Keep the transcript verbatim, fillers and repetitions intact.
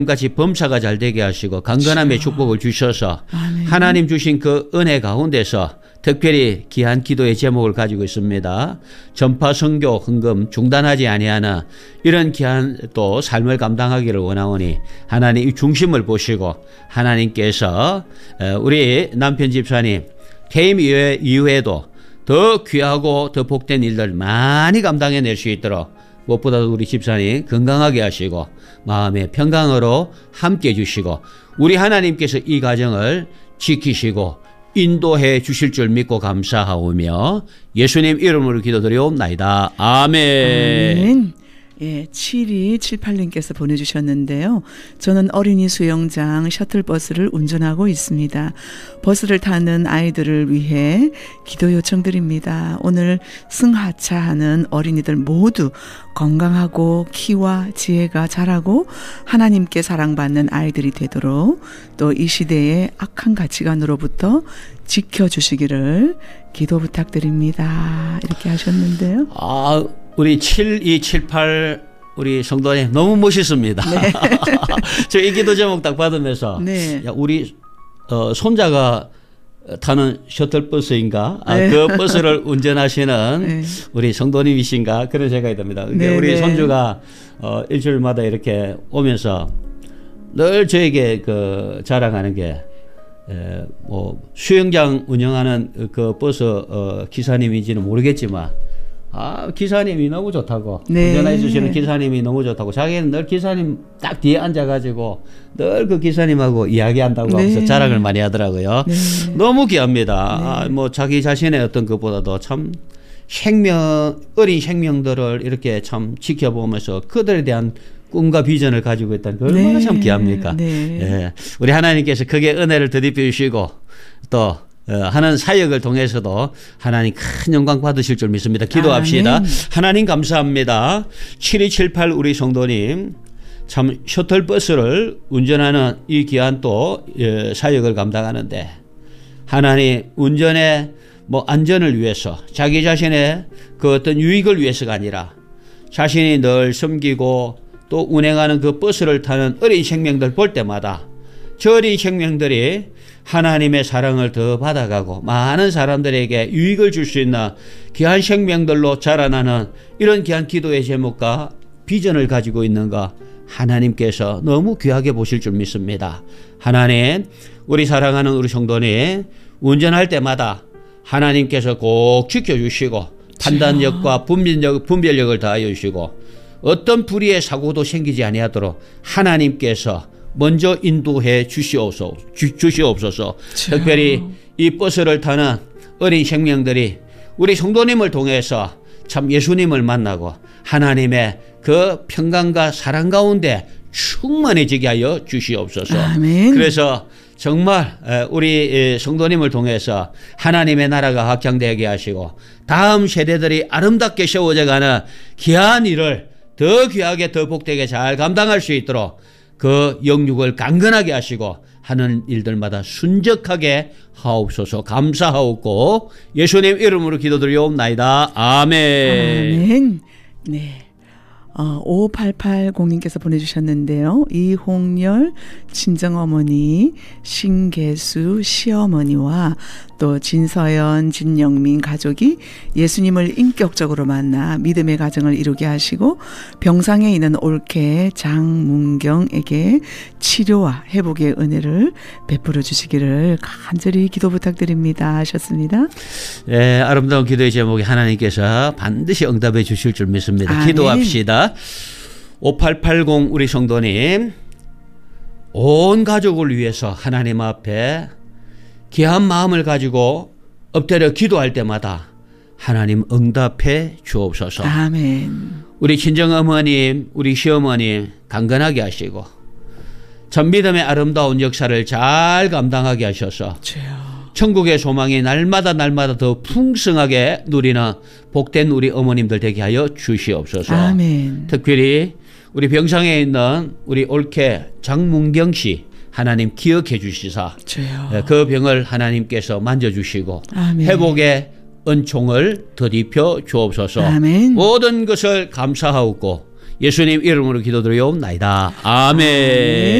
같이 범사가 잘 되게 하시고 강건함의 그렇죠. 축복을 주셔서 아멘. 하나님 주신 그 은혜 가운데서 특별히 귀한 기도의 제목을 가지고 있습니다. 전파 선교 헌금 중단하지 아니하나 이런 귀한 또 삶을 감당하기를 원하오니 하나님 이 중심을 보시고 하나님께서 우리 남편 집사님 퇴임 이후에, 이후에도 더 귀하고 더 복된 일들 많이 감당해낼 수 있도록 무엇보다도 우리 집사님 건강하게 하시고 마음의 평강으로 함께 해주시고 우리 하나님께서 이 가정을 지키시고 인도해 주실 줄 믿고 감사하오며 예수님 이름으로 기도드리옵나이다. 아멘. 아멘. 예, 칠이칠팔님께서 보내주셨는데요. 저는 어린이 수영장 셔틀버스를 운전하고 있습니다. 버스를 타는 아이들을 위해 기도 요청드립니다. 오늘 승하차하는 어린이들 모두 건강하고 키와 지혜가 자라고 하나님께 사랑받는 아이들이 되도록 또 이 시대의 악한 가치관으로부터 지켜주시기를 기도 부탁드립니다. 이렇게 하셨는데요. 아, 우리 칠이칠팔 우리 성도님 너무 멋있습니다. 네. 저 이 기도 제목 딱 받으면서 네. 야, 우리 어, 손자가 타는 셔틀버스인가? 아, 네. 그 버스를 운전하시는 네. 우리 성도님이신가? 그런 생각이 듭니다. 네, 우리 네. 손주가 어, 일주일마다 이렇게 오면서 늘 저에게 그 자랑하는 게 에, 뭐 수영장 운영하는 그 버스 어, 기사님인지는 모르겠지만 아, 기사님이 너무 좋다고. 네. 운전해 주시는 기사님이 너무 좋다고. 자기는 늘 기사님 딱 뒤에 앉아가지고 늘 그 기사님하고 이야기한다고 네. 하면서 자랑을 많이 하더라고요. 네. 너무 귀합니다. 네. 아, 뭐 자기 자신의 어떤 것보다도 참 생명, 어린 생명들을 이렇게 참 지켜보면서 그들에 대한 꿈과 비전을 가지고 있다는 게 얼마나 네. 참 귀합니까? 네. 예. 우리 하나님께서 크게 은혜를 더디펴 주시고 또 어, 하는 사역을 통해서도 하나님 큰 영광 받으실 줄 믿습니다. 기도합시다. 아멘. 하나님 감사합니다. 칠이칠팔 우리 성도님 참 셔틀버스를 운전하는 이 귀한 또 예, 사역을 감당하는데 하나님 운전의 뭐 안전을 위해서 자기 자신의 그 어떤 유익을 위해서가 아니라 자신이 늘 섬기고 또 운행하는 그 버스를 타는 어린 생명들 볼 때마다 저 어린 생명들이 하나님의 사랑을 더 받아가고 많은 사람들에게 유익을 줄 수 있는 귀한 생명들로 자라나는 이런 귀한 기도의 제목과 비전을 가지고 있는가 하나님께서 너무 귀하게 보실 줄 믿습니다. 하나님 우리 사랑하는 우리 성도님 운전할 때마다 하나님께서 꼭 지켜주시고 판단력과 분별력, 분별력을 다하여 주시고 어떤 불의의 사고도 생기지 아니하도록 하나님께서 먼저 인도해 주시옵소서, 주, 주시옵소서. 자. 특별히 이 버스를 타는 어린 생명들이 우리 성도님을 통해서 참 예수님을 만나고 하나님의 그 평강과 사랑 가운데 충만해지게 하여 주시옵소서. 아멘. 그래서 정말 우리 성도님을 통해서 하나님의 나라가 확장되게 하시고 다음 세대들이 아름답게 세워져가는 귀한 일을 더 귀하게 더 복되게 잘 감당할 수 있도록 그 영육을 강건하게 하시고 하는 일들마다 순적하게 하옵소서. 감사하옵고 예수님 이름으로 기도드리옵나이다. 아멘. 아멘. 네. 어, 오팔팔공님께서 보내주셨는데요. 이홍열 친정어머니, 신계수 시어머니와 또 진서연, 진영민 가족이 예수님을 인격적으로 만나 믿음의 가정을 이루게 하시고 병상에 있는 올케 장문경에게 치료와 회복의 은혜를 베풀어 주시기를 간절히 기도 부탁드립니다 하셨습니다. 예, 아름다운 기도의 제목이 하나님께서 반드시 응답해 주실 줄 믿습니다. 아멘. 기도합시다. 오팔팔공 우리 성도님 온 가족을 위해서 하나님 앞에 귀한 마음을 가지고 엎드려 기도할 때마다 하나님 응답해 주옵소서. 아멘. 우리 친정어머님 우리 시어머님 강건하게 하시고 전 믿음의 아름다운 역사를 잘 감당하게 하셔서 주여. 천국의 소망이 날마다 날마다 더 풍성하게 누리는 복된 우리 어머님들 되게 하여 주시옵소서. 아멘. 특별히 우리 병상에 있는 우리 올케 장문경 씨 하나님 기억해 주시사 주여. 그 병을 하나님께서 만져주시고 아멘. 회복의 은총을 더디펴 주옵소서. 아멘. 모든 것을 감사하옵고 예수님 이름으로 기도드려옵나이다. 아멘.